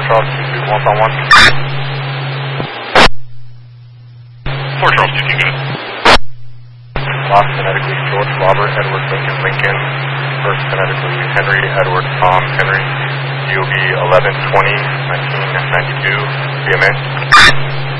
Charles 22, 1-1. 4 Charles 22, good. Last phonetically, George, Robert, Edward, Lincoln, Lincoln. First phonetically, Henry, Edward, Tom, Henry. DOB 11-20, 1992, BMA.